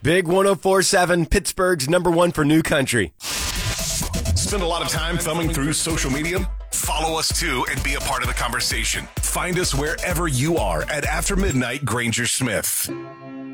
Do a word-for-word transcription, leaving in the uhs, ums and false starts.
Big one oh four point seven, Pittsburgh's number one for new country. Spend a lot of time thumbing through social media? Follow us too and be a part of the conversation. Find us wherever you are at After Midnight Granger Smith.